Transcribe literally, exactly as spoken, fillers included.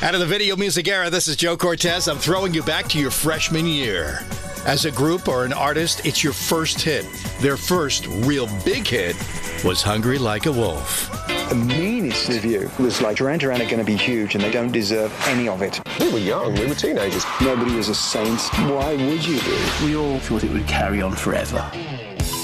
Out of the video music era, this is Joe Cortez. I'm throwing you back to your freshman year. As a group or an artist, it's your first hit. Their first real big hit was Hungry Like a Wolf. The meanest review was like, Duran Duran are going to be huge and they don't deserve any of it. We were young, we were teenagers. Nobody was a saint. Why would you be? We all thought it would carry on forever.